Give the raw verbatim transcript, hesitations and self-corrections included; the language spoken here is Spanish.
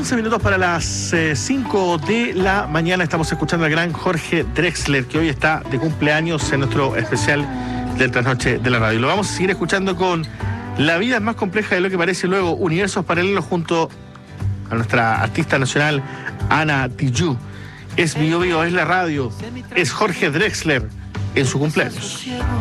once minutos para las eh, cinco de la mañana. Estamos escuchando al gran Jorge Drexler, que hoy está de cumpleaños en nuestro especial del Trasnoche de la Radio. Lo vamos a seguir escuchando con La vida es más compleja de lo que parece, luego Universos Paralelos junto a nuestra artista nacional Ana Tijoux. Es Bio Bio, es la radio, es Jorge Drexler en su cumpleaños.